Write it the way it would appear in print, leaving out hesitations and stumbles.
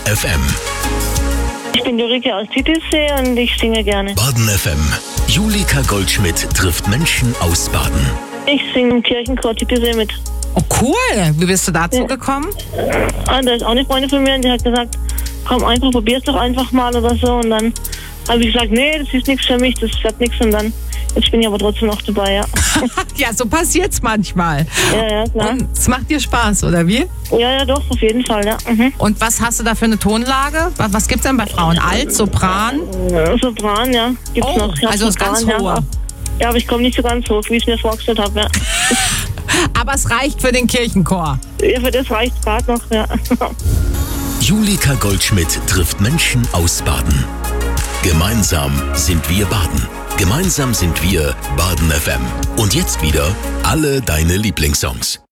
FM. Ich bin Julika aus Titisee und ich singe gerne. Baden FM. Julika Goldschmidt trifft Menschen aus Baden. Ich singe im Kirchenchor Titisee mit. Oh, cool. Wie bist du dazu gekommen? Da ist auch eine Freundin von mir und die hat gesagt, komm einfach, probier's doch einfach mal oder so. Und dann habe ich gesagt, nee, das ist nichts für mich, das wird nichts. Und dann, jetzt bin ich aber trotzdem noch dabei, ja. Ja, so passiert's manchmal. Ja, klar. Und es macht dir Spaß, oder wie? Ja, doch, auf jeden Fall, ja. Mhm. Und was hast du da für eine Tonlage? Was gibt's denn bei Frauen? Alt, Sopran? Sopran, ja. Gibt's noch. Ja, also das Sopran, ganz hohe. Ja, aber ich komme nicht so ganz hoch, wie ich es mir vorgestellt habe, ja. Aber es reicht für den Kirchenchor. Ja, für das reicht gerade noch, ja. Julika Goldschmidt trifft Menschen aus Baden. Gemeinsam sind wir Baden. Gemeinsam sind wir Baden FM. Und jetzt wieder alle deine Lieblingssongs.